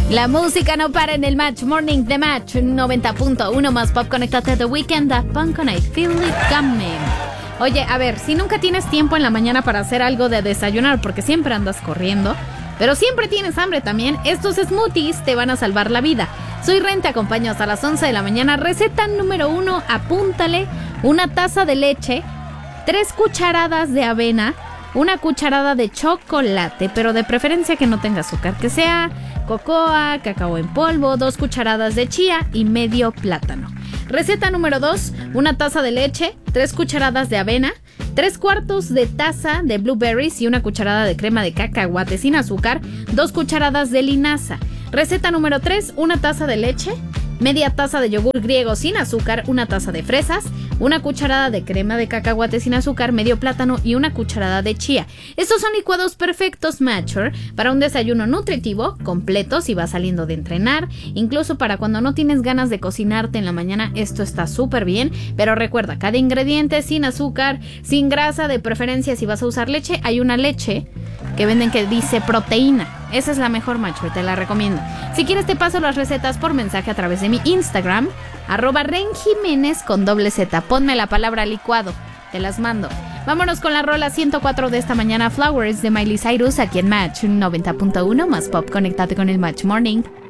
La música no para en el Match Morning de Match 90.1 más pop. Conéctate a The Weeknd, Daft Punk con I Feel It Coming. Oye, a ver, si nunca tienes tiempo en la mañana para hacer algo de desayunar porque siempre andas corriendo, pero siempre tienes hambre también, estos smoothies te van a salvar la vida. Soy Ren, te acompaño hasta las 11 de la mañana. Receta número 1, apúntale: una taza de leche, 3 cucharadas de avena, 1 cucharada de chocolate, pero de preferencia que no tenga azúcar, que sea cocoa, cacao en polvo, 2 cucharadas de chía y medio plátano. Receta número 2, una taza de leche, 3 cucharadas de avena, 3/4 de taza de blueberries y 1 cucharada de crema de cacahuate sin azúcar, 2 cucharadas de linaza. Receta número 3, una taza de leche, media taza de yogur griego sin azúcar, 1 taza de fresas, 1 cucharada de crema de cacahuate sin azúcar, medio plátano y 1 cucharada de chía. Estos son licuados perfectos Matcher para un desayuno nutritivo, completo si vas saliendo de entrenar, incluso para cuando no tienes ganas de cocinarte en la mañana. Esto está súper bien, pero recuerda, cada ingrediente sin azúcar, sin grasa, de preferencia si vas a usar leche, hay una leche que venden que dice proteína. Esa es la mejor, Matcher, te la recomiendo. Si quieres te paso las recetas por mensaje a través de mi Instagram, @renjiménez con doble Z. Ponme la palabra licuado, te las mando. Vámonos con la rola 104 de esta mañana, Flowers de Miley Cyrus, aquí en Match 90.1 más pop. Conéctate con el Match Morning.